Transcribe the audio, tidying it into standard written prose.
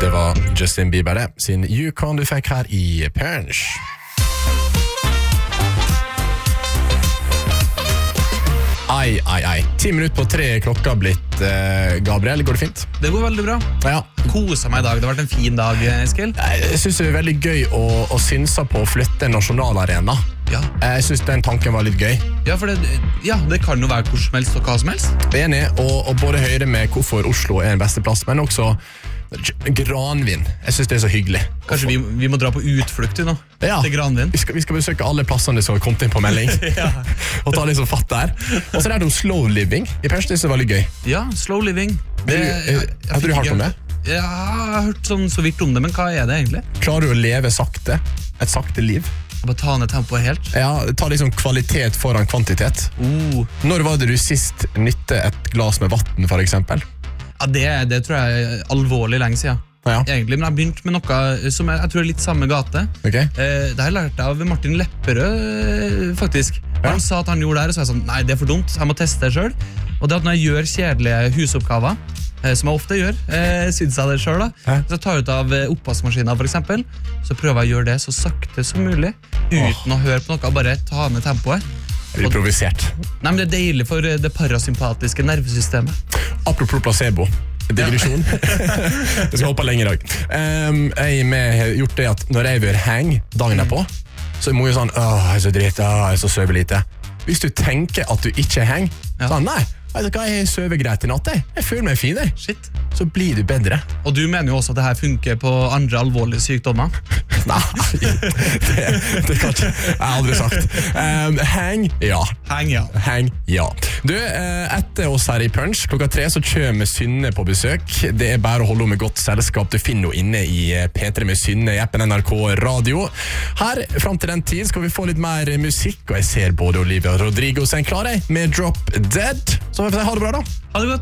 Det var Justin Bieber det, sin Yukon du fikk her i Punch. Ai. 10 minutter på 3 klokka blitt, Gabriel, går det fint? Det går veldig bra. Ja. Koset meg i dag, det har vært en fin dag, Eskil. Jeg synes det er veldig gøy å synse på å flytte en nasjonalarena. Ja. Jeg synes den tanken var litt gøy. Ja, for det kan jo være hvor som helst og hva som helst. Jeg er enig, og både høre med hvorfor Oslo er en beste plass, men også Granvin. Jeg synes det er så hyggelig. Kanskje vi må dra på utflukt nå, ja. Til Granvin. Vi skal besøke alle plassene som har kommet inn på melding. Ja. Og ta liksom fatt der. Og så er det om slow living. I Persen er det veldig gøy. Ja, slow living. Har du hørt om det? Ja, jeg har hørt så vidt om det, men hva er det egentlig? Klarer du å leve sakte? Et sakte liv? Bare ta ned tempoet helt? Ja, ta liksom kvalitet foran kvantitet. Når var det du sist nytte et glas med vatten, for eksempel? Ja, det tror jeg er alvorlig lenge siden. Ja. Egentlig, men jeg har begynt med noe som jeg tror er litt samme gate. Okay. Det har jeg lært av Martin Lepperød, faktisk. Han sa at han gjorde det her, og så var jeg sånn, nei, det er for dumt, jeg må teste det selv. Og det at når jeg gjør kjedelige husoppgaver, som jeg ofte gjør, synes jeg det selv da, så tar jeg ut av oppvaskmaskinen for eksempel, så prøver jeg å gjøre det så sakte som mulig, uten å høre på noe, bare ta ned tempoet. Er det improvisert? Nei, men det er deilig for det parasympatiske nervesystemet. Apropos placebo, digresjon. Jeg skal hoppe lenger i dag. Jeg har gjort det at når jeg vil hang dagen på, så må jeg sånn, jeg er så dritt, jeg er så søver lite. Hvis du tenker at du ikke hang, sånn, nei, jeg søver greit i natt, jeg føler meg fin, Shit. Så blir du bedre. Og du mener jo også at det her funker på andre alvorlige sykdommer? Nei, det kan ikke jeg har aldri sagt. Hang, ja. Hang, ja. Du, etter oss her i Punch, klokka 3 så kommer Synne på besøk. Det er bare å holde med godt selskap. Du finner henne inne i P3 med Synne i appen NRK Radio. Her, frem til den tid, skal vi få litt mer musikk, og jeg ser både Olivia Rodrigo sin klare med Drop Dead. Så får vi si ha det bra da. Ha det godt.